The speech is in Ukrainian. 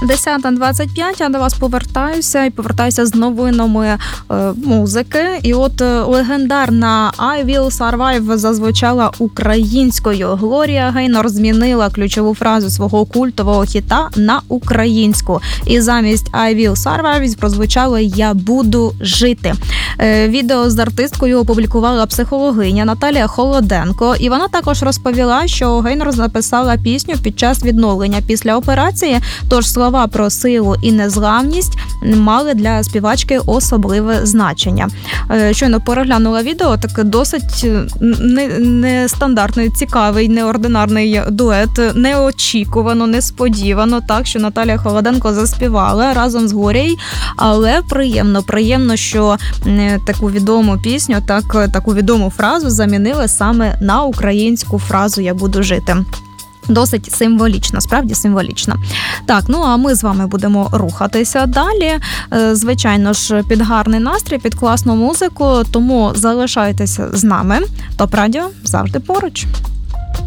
10:25, я до вас повертаюся з новинами музики. І от легендарна «I Will Survive» зазвучала українською. Глорія Гейнор змінила ключову фразу свого культового хіта на українську. І замість «I Will Survive» прозвучало «Я буду жити». Відео з артисткою опублікувала психологиня Наталія Холоденко. І вона також розповіла, що Гейнор написала пісню під час відновлення після операції, тож слова про силу і незламність мали для співачки особливе значення. Щойно переглянула відео, так досить нестандартний, цікавий, неординарний дует, неочікувано, несподівано, так, що Наталія Холоденко заспівала разом з Глорією, але приємно, що таку відому пісню, таку відому фразу замінили саме на українську фразу «Я буду жити». Досить символічно, справді символічно. Так, ну а ми з вами будемо рухатися далі. Звичайно ж, під гарний настрій, під класну музику, тому залишайтеся з нами. ТОП Радіо завжди поруч.